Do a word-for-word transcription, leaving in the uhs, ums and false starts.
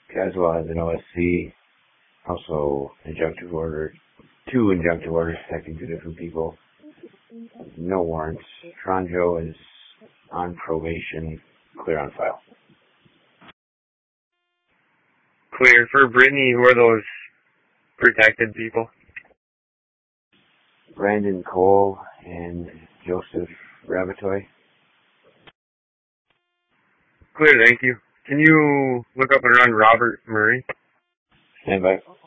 Caswell has an O S C, also injunctive order, two injunctive orders protecting two different people. No warrants. Tronjo is on probation, clear on file. Clear. For Brittany, who are those protected people? Brandon Cole and Joseph Rabatoy. Clear, thank you. Can you look up and run Robert Murray? Stand by.